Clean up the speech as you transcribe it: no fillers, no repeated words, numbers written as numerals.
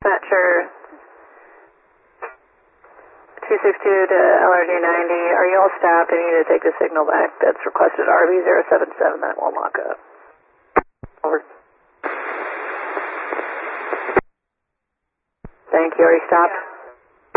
Dispatcher 262 to LRG 90. Are you all stopped? I need to take the signal back. That's requested RV 077 at Wamaka. Over. Thank you. Are you stopped?